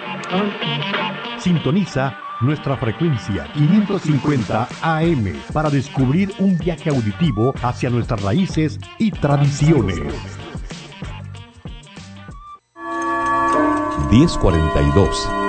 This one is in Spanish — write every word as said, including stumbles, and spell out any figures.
Sintoniza nuestra frecuencia quinientos cincuenta A M para descubrir un viaje auditivo hacia nuestras raíces y tradiciones. diez cuarenta y dos